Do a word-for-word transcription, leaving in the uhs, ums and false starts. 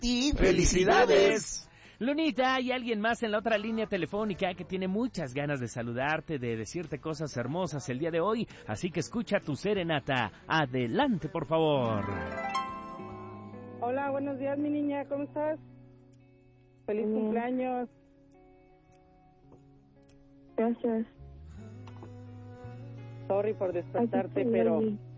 ti. ¡Felicidades! Lunita, hay alguien más en la otra línea telefónica que tiene muchas ganas de saludarte, de decirte cosas hermosas el día de hoy, así que escucha tu serenata. Adelante, por favor. Hola, buenos días, mi niña, ¿cómo estás? Feliz mm. cumpleaños. Gracias. Sorry por despertarte, pero